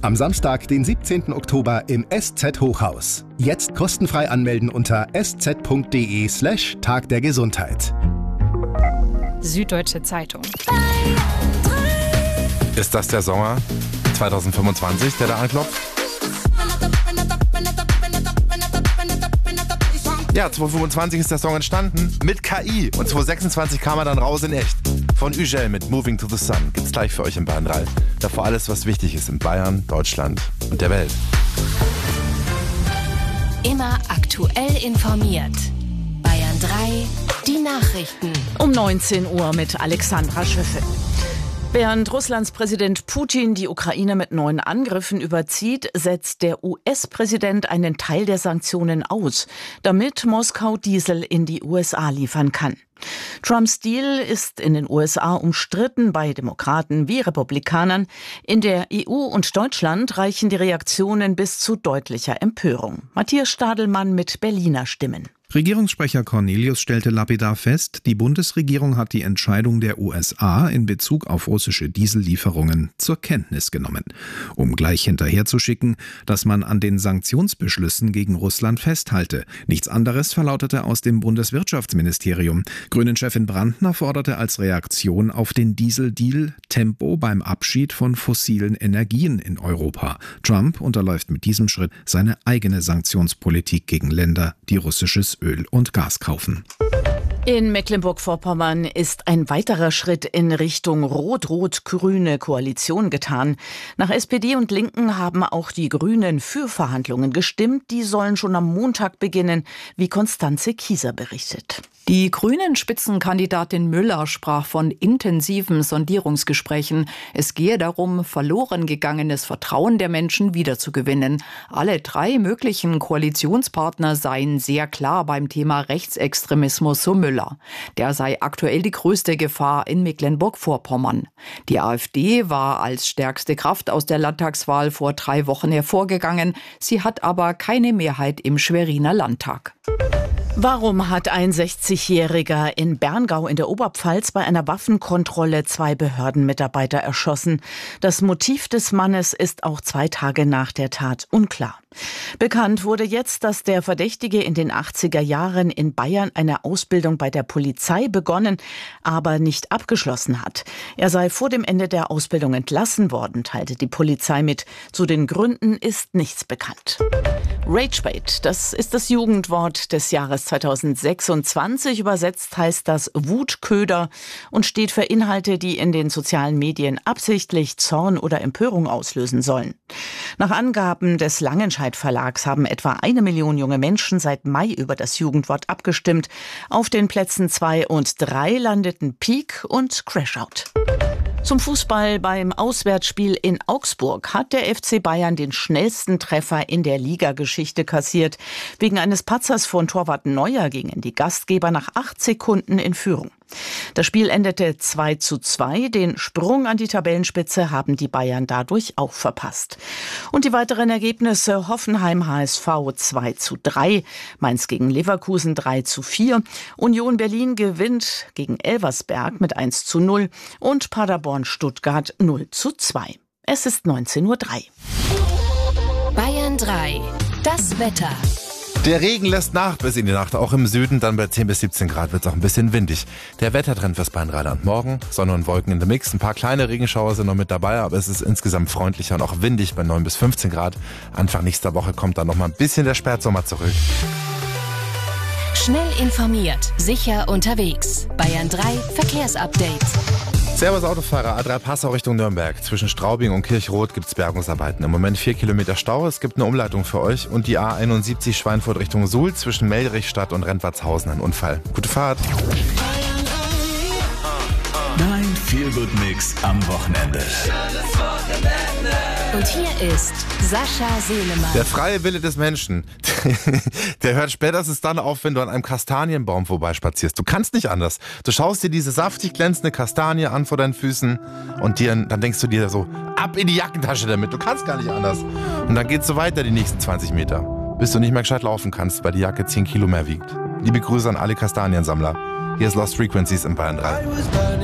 Am Samstag, den 17. Oktober im SZ Hochhaus. Jetzt kostenfrei anmelden unter sz.de/Tag der Gesundheit. Süddeutsche Zeitung. Ist das der Sommer 2025, der da anklopft? Ja, 2025 ist der Song entstanden mit KI und 2026 kam er dann raus in echt. Von Ugel mit Moving to the Sun gibt's gleich für euch in Bayern 3. Davor alles, was wichtig ist in Bayern, Deutschland und der Welt. Immer aktuell informiert. Bayern 3, die Nachrichten. Um 19 Uhr mit Alexandra Schöffel. Während Russlands Präsident Putin die Ukraine mit neuen Angriffen überzieht, setzt der US-Präsident einen Teil der Sanktionen aus, damit Moskau Diesel in die USA liefern kann. Trumps Deal ist in den USA umstritten bei Demokraten wie Republikanern. In der EU und Deutschland reichen die Reaktionen bis zu deutlicher Empörung. Matthias Stadelmann mit Berliner Stimmen. Regierungssprecher Cornelius stellte lapidar fest, die Bundesregierung hat die Entscheidung der USA in Bezug auf russische Diesellieferungen zur Kenntnis genommen, um gleich hinterherzuschicken, dass man an den Sanktionsbeschlüssen gegen Russland festhalte. Nichts anderes verlautete aus dem Bundeswirtschaftsministerium. Grünen-Chefin Brandner forderte als Reaktion auf den Dieseldeal Tempo beim Abschied von fossilen Energien in Europa. Trump unterläuft mit diesem Schritt seine eigene Sanktionspolitik gegen Länder, die russisches Öl und Gas kaufen. In Mecklenburg-Vorpommern ist ein weiterer Schritt in Richtung rot-rot-grüne Koalition getan. Nach SPD und Linken haben auch die Grünen für Verhandlungen gestimmt. Die sollen schon am Montag beginnen, wie Konstanze Kieser berichtet. Die Grünen-Spitzenkandidatin Müller sprach von intensiven Sondierungsgesprächen. Es gehe darum, verloren gegangenes Vertrauen der Menschen wiederzugewinnen. Alle 3 möglichen Koalitionspartner seien sehr klar beim Thema Rechtsextremismus, so Müller. Der sei aktuell die größte Gefahr in Mecklenburg-Vorpommern. Die AfD war als stärkste Kraft aus der Landtagswahl vor 3 Wochen hervorgegangen. Sie hat aber keine Mehrheit im Schweriner Landtag. Warum hat ein 60-Jähriger in Berngau in der Oberpfalz bei einer Waffenkontrolle 2 Behördenmitarbeiter erschossen? Das Motiv des Mannes ist auch 2 Tage nach der Tat unklar. Bekannt wurde jetzt, dass der Verdächtige in den 80er Jahren in Bayern eine Ausbildung bei der Polizei begonnen, aber nicht abgeschlossen hat. Er sei vor dem Ende der Ausbildung entlassen worden, teilte die Polizei mit. Zu den Gründen ist nichts bekannt. Ragebait, das ist das Jugendwort des Jahres 2026. Übersetzt heißt das Wutköder und steht für Inhalte, die in den sozialen Medien absichtlich Zorn oder Empörung auslösen sollen. Nach Angaben des Langenscheidt Verlags haben etwa 1 Million junge Menschen seit Mai über das Jugendwort abgestimmt. Auf den Plätzen 2 und 3 landeten Peak und Crashout. Zum Fußball: Beim Auswärtsspiel in Augsburg hat der FC Bayern den schnellsten Treffer in der Ligageschichte kassiert. Wegen eines Patzers von Torwart Neuer gingen die Gastgeber nach 8 Sekunden in Führung. Das Spiel endete 2:2. Den Sprung an die Tabellenspitze haben die Bayern dadurch auch verpasst. Und die weiteren Ergebnisse: Hoffenheim HSV 2:3, Mainz gegen Leverkusen 3:4, Union Berlin gewinnt gegen Elversberg mit 1:0 und Paderborn Stuttgart 0:2. Es ist 19:03 Uhr. Bayern 3, das Wetter. Der Regen lässt nach bis in die Nacht, auch im Süden. Dann bei 10 bis 17 Grad wird es auch ein bisschen windig. Der Wettertrend fürs Bayern-Rheinland: morgen Sonne und Wolken in der Mix. Ein paar kleine Regenschauer sind noch mit dabei, aber es ist insgesamt freundlicher und auch windig bei 9 bis 15 Grad. Anfang nächster Woche kommt dann noch mal ein bisschen der Spätsommer zurück. Schnell informiert, sicher unterwegs. Bayern 3 Verkehrsupdate. Servus Autofahrer, A3 Passau Richtung Nürnberg. Zwischen Straubing und Kirchrot gibt es Bergungsarbeiten. Im Moment 4 Kilometer Stau. Es gibt eine Umleitung für euch. Und die A71 Schweinfurt Richtung Suhl zwischen Meldrichstadt und Rentwartshausen ein Unfall. Gute Fahrt. Dein Feel-Good-Mix am Wochenende. Und hier ist Sascha Selemann. Der freie Wille des Menschen, der hört spätestens dann auf, wenn du an einem Kastanienbaum vorbeispazierst. Du kannst nicht anders. Du schaust dir diese saftig glänzende Kastanie an vor deinen Füßen und dann denkst du dir so, ab in die Jackentasche damit. Du kannst gar nicht anders. Und dann geht's so weiter die nächsten 20 Meter, bis du nicht mehr gescheit laufen kannst, weil die Jacke 10 Kilo mehr wiegt. Liebe Grüße an alle Kastaniensammler. Hier ist Lost Frequencies in Bayern 3.